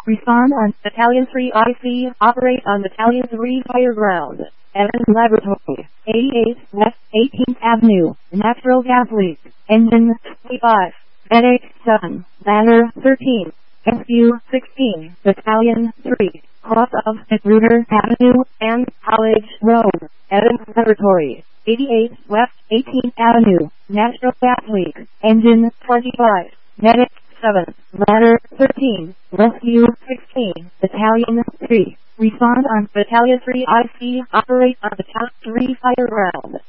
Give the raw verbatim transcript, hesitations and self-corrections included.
Respond on Battalion three I C. Operate on Battalion three Fire Ground. Evans Laboratory. eighty-eight West eighteenth Avenue. Natural gas leak. Engine twenty-five. Medic seven. Banner thirteen. S U sixteen. Battalion three. Cross of Magruder Avenue and College Road. Evans Laboratory. eighty-eight West eighteenth Avenue. Natural gas leak. Engine twenty-five. Medic seven. Ladder thirteen. Rescue sixteen. Battalion three. Respond on Battalion three I C. Operate on Battalion three Fire Ground.